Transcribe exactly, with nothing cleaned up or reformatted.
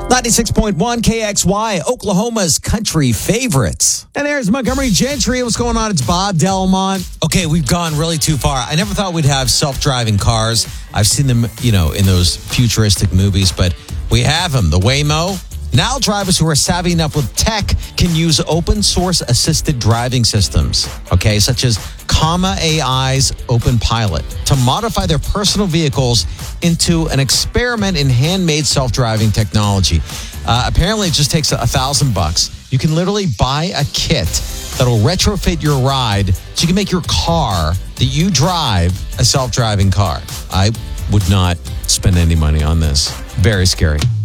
ninety-six point one K X Y, Oklahoma's country favorites. And there's Montgomery Gentry. What's going on? It's Bob Delmont. Okay, we've gone really too far. I never thought we'd have self-driving cars. I've seen them, you know, in those futuristic movies, but we have them. The Waymo. Now drivers who are savvy enough with tech can use open source assisted driving systems, okay, such as Comma A I's Open Pilot, to modify their personal vehicles into an experiment in handmade self-driving technology. Uh, apparently, it just takes a, a thousand bucks. You can literally buy a kit that'll retrofit your ride so you can make your car that you drive a self-driving car. I would not spend any money on this. Very scary.